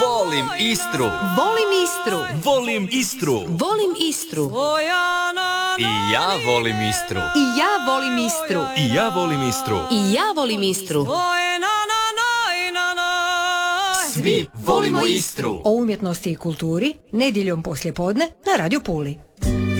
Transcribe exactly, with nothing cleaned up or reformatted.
Volim Istru. Volim Istru. Volim Istru. Volim Istru. I ja volim Istru. I ja volim Istru. I ja volim Istru. I ja volim Istru. Svi volimo Istru. O umjetnosti i kulturi nedjeljom poslijepodne na Radio Puli.